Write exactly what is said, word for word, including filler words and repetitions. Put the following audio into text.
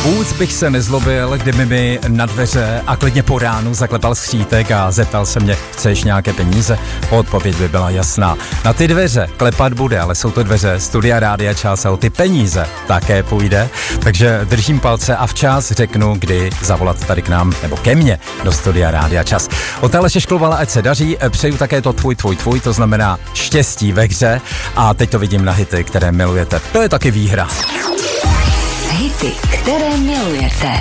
Vůbec bych se nezlobil, kdyby mi na dveře a klidně po ránu zaklepal skřítek a zeptal se mě, chceš nějaké peníze? Odpověď by byla jasná. Na ty dveře klepat bude, ale jsou to dveře Studia Rádia Čas a o ty peníze také půjde. Takže držím palce a včas řeknu, kdy zavolat tady k nám, nebo ke mně, do Studia Rádia Čas. Od Aleše Šklovala, ať se daří, přeju také to tvůj, tvůj, tvůj, to znamená štěstí ve hře a teď to vidím na hity, které milujete. To je taky výhra. Hity, které milujete.